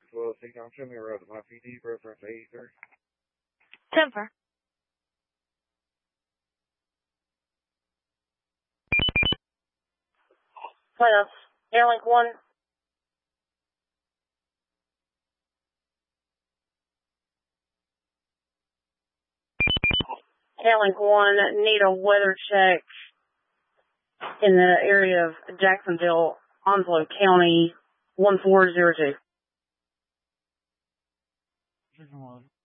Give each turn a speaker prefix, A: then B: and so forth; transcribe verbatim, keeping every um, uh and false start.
A: Well, see, I'm showing you around my P D reference eighty-three.
B: Denver.
C: Plans. Airlink one. Airlink one, need a weather check in the area of Jacksonville, Onslow County, one four zero two.